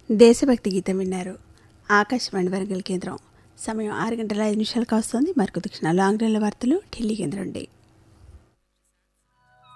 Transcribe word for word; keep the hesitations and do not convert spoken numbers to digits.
దేశభక్తి గీతం విన్నారు. ఆకాశవాణి వరంగల్ కేంద్రం. సమయం ఆరు గంటల ఐదు నిమిషాలు కావస్తోంది. మరికొద్ది క్షణాలు ఆంగ్లంలో వార్తలు ఢిల్లీ కేంద్రం నుండి.